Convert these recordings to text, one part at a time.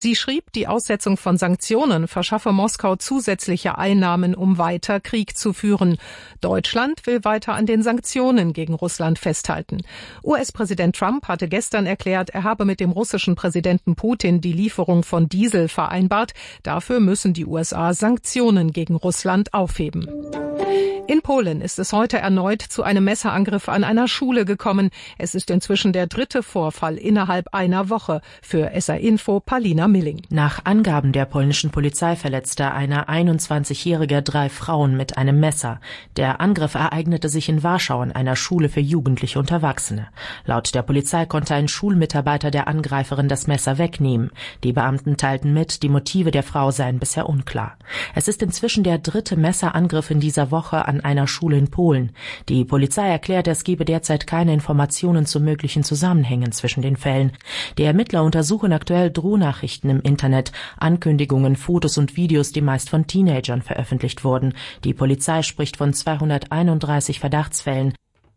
Sie schrieb, die Aussetzung von Sanktionen verschaffe Moskau zusätzliche Einnahmen, um weiter Krieg zu führen. Deutschland will weiter an den Sanktionen gegen Russland festhalten. US-Präsident Trump hatte gestern erklärt, er habe mit dem russischen Präsidenten Putin die Lieferung von Diesel vereinbart. Dafür müssen die USA Sanktionen gegen Russland aufheben. In Polen ist es heute erneut zu einem Messerangriff an einer Schule gekommen. Es ist inzwischen der 3. Vorfall innerhalb einer Woche. Für SR Info Palina Milling. Nach Angaben der polnischen Polizei verletzte eine 21-Jährige 3 Frauen mit einem Messer. Der Angriff ereignete sich in Warschau an einer Schule für Jugendliche und Erwachsene. Laut der Polizei konnte ein Schulmitarbeiter der Angreiferin das Messer wegnehmen. Die Beamten teilten mit, die Motive der Frau seien bisher unklar. Es ist inzwischen der 3. Messerangriff in dieser Woche an einer Schule in Polen. Die Polizei erklärte, es gebe derzeit keine Informationen zu möglichen Zusammenhängen zwischen den Fällen. Die Ermittler untersuchen aktuell Drohnachrichten im Internet, Ankündigungen, Fotos und Videos, die meist von Teenagern veröffentlicht wurden. Die Polizei spricht von 231 Verdachtsfällen.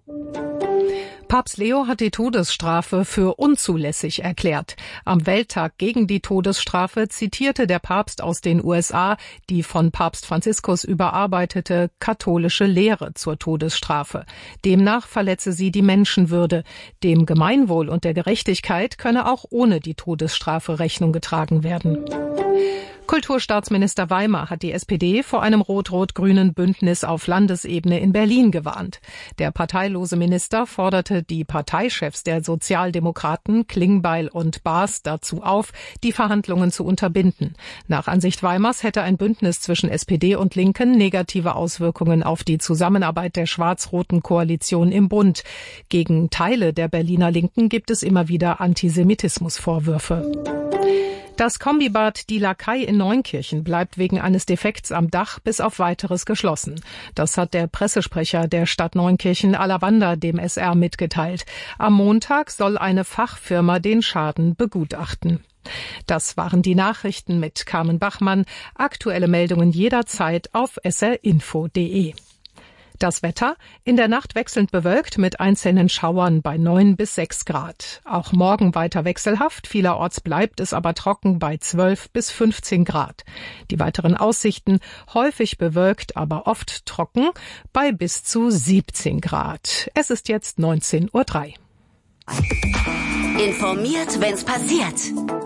Papst Leo hat die Todesstrafe für unzulässig erklärt. Am Welttag gegen die Todesstrafe zitierte der Papst aus den USA die von Papst Franziskus überarbeitete katholische Lehre zur Todesstrafe. Demnach verletze sie die Menschenwürde. Dem Gemeinwohl und der Gerechtigkeit könne auch ohne die Todesstrafe Rechnung getragen werden. Kulturstaatsminister Weimer hat die SPD vor einem rot-rot-grünen Bündnis auf Landesebene in Berlin gewarnt. Der parteilose Minister forderte die Parteichefs der Sozialdemokraten Klingbeil und Baas dazu auf, die Verhandlungen zu unterbinden. Nach Ansicht Weimars hätte ein Bündnis zwischen SPD und Linken negative Auswirkungen auf die Zusammenarbeit der schwarz-roten Koalition im Bund. Gegen Teile der Berliner Linken gibt es immer wieder Antisemitismusvorwürfe. Das Kombibad Die Lakai in Neunkirchen bleibt wegen eines Defekts am Dach bis auf Weiteres geschlossen. Das hat der Pressesprecher der Stadt Neunkirchen Alavanda dem SR mitgeteilt. Am Montag soll eine Fachfirma den Schaden begutachten. Das waren die Nachrichten mit Carmen Bachmann. Aktuelle Meldungen jederzeit auf srinfo.de. Das Wetter: in der Nacht wechselnd bewölkt mit einzelnen Schauern bei 9 bis 6 Grad. Auch morgen weiter wechselhaft, vielerorts bleibt es aber trocken bei 12 bis 15 Grad. Die weiteren Aussichten: häufig bewölkt, aber oft trocken bei bis zu 17 Grad. Es ist jetzt 19:03 Uhr. Informiert, wenn's passiert.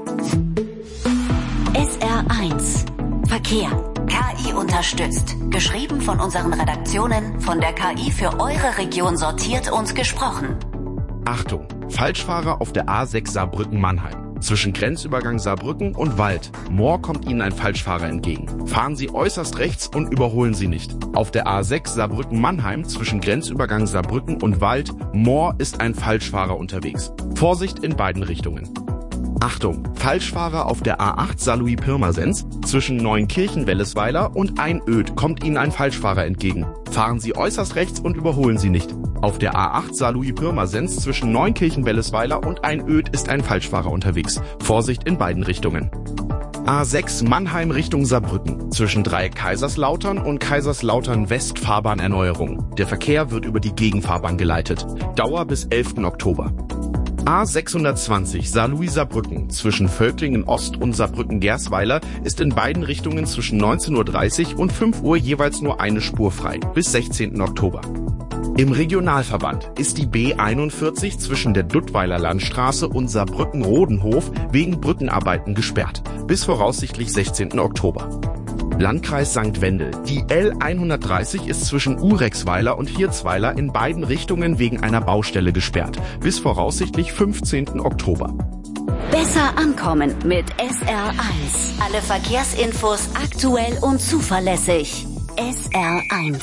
SR1 Verkehr. KI unterstützt. Geschrieben von unseren Redaktionen, von der KI für eure Region sortiert und gesprochen. Achtung! Falschfahrer auf der A6 Saarbrücken-Mannheim. Zwischen Grenzübergang Saarbrücken und Wald. Moor kommt Ihnen ein Falschfahrer entgegen. Fahren Sie äußerst rechts und überholen Sie nicht. Auf der A6 Saarbrücken-Mannheim zwischen Grenzübergang Saarbrücken und Wald. Moor ist ein Falschfahrer unterwegs. Vorsicht in beiden Richtungen. Achtung! Falschfahrer auf der A8 Saarlouis-Pirmasens zwischen Neunkirchen-Wellesweiler und Einöd kommt Ihnen ein Falschfahrer entgegen. Fahren Sie äußerst rechts und überholen Sie nicht. Auf der A8 Saarlouis-Pirmasens zwischen Neunkirchen-Wellesweiler und Einöd ist ein Falschfahrer unterwegs. Vorsicht in beiden Richtungen. A6 Mannheim Richtung Saarbrücken zwischen Dreieck Kaiserslautern und Kaiserslautern West Fahrbahnerneuerung. Der Verkehr wird über die Gegenfahrbahn geleitet. Dauer bis 11. Oktober. A620 Saarlouis-Saarbrücken zwischen Völklingen Ost und Saarbrücken-Gersweiler ist in beiden Richtungen zwischen 19:30 Uhr und 5 Uhr jeweils nur eine Spur frei, bis 16. Oktober. Im Regionalverband ist die B41 zwischen der Duttweiler Landstraße und Saarbrücken-Rodenhof wegen Brückenarbeiten gesperrt, bis voraussichtlich 16. Oktober. Landkreis St. Wendel. Die L130 ist zwischen Urexweiler und Hirzweiler in beiden Richtungen wegen einer Baustelle gesperrt, bis voraussichtlich 15. Oktober. Besser ankommen mit SR1. Alle Verkehrsinfos aktuell und zuverlässig. SR1.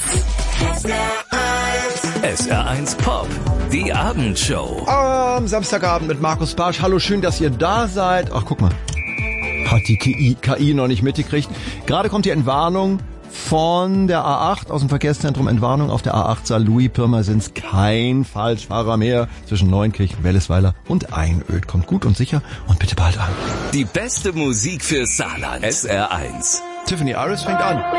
SR1 Pop, die Abendshow. Am Samstagabend mit Markus Bartsch. Hallo, schön, dass ihr da seid. Ach, guck mal. Hat die KI noch nicht mitgekriegt. Gerade kommt die Entwarnung von der A8 aus dem Verkehrszentrum. Entwarnung auf der A8 Saarlouis-Pirmasens. Kein Falschfahrer mehr zwischen Neunkirchen, Wellesweiler und Einöd. Kommt gut und sicher und bitte bald an. Die beste Musik für Saarland. SR1. Tiffany Iris fängt an.